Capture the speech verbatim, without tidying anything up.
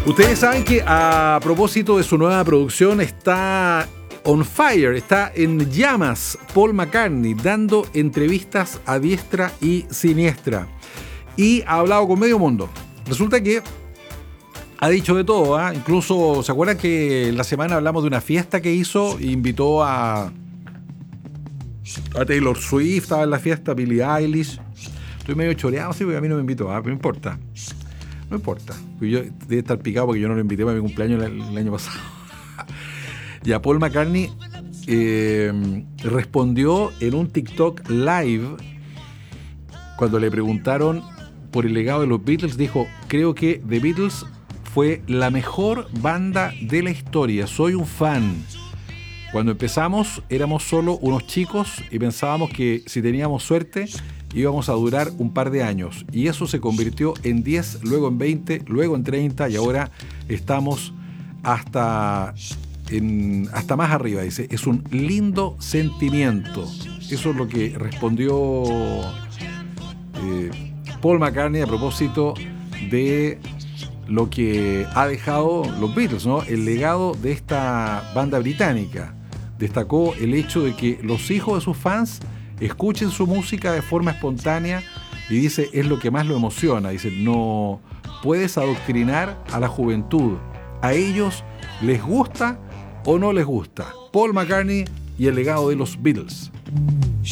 Ustedes saben que a propósito de su nueva producción está on fire, está en llamas Paul McCartney, dando entrevistas a diestra y siniestra. Y ha hablado con medio mundo. Resulta que ha dicho de todo, ¿eh? Incluso, ¿se acuerdan que en la semana hablamos de una fiesta que hizo e invitó a, a Taylor Swift, estaba en la fiesta, Billie Eilish? Estoy medio choreado, sí, porque a mí no me invitó, ¿eh? Pero no importa. No importa. Yo debe estar picado porque yo no lo invité para mi cumpleaños el, el año pasado. Y a Paul McCartney eh, respondió en un TikTok live cuando le preguntaron por el legado de los Beatles. Dijo: creo que The Beatles fue la mejor banda de la historia. Soy un fan. Cuando empezamos éramos solo unos chicos y pensábamos que si teníamos suerte íbamos a durar un par de años. Y eso se convirtió en diez, luego en veinte, luego en treinta y ahora estamos hasta, en, hasta más arriba. Dice, es un lindo sentimiento. Eso es lo que respondió eh, Paul McCartney a propósito de lo que ha dejado los Beatles, ¿no? El legado de esta banda británica. Destacó el hecho de que los hijos de sus fans escuchen su música de forma espontánea y dice, es lo que más lo emociona. Dice, no puedes adoctrinar a la juventud. A ellos les gusta o no les gusta. Paul McCartney y el legado de los Beatles.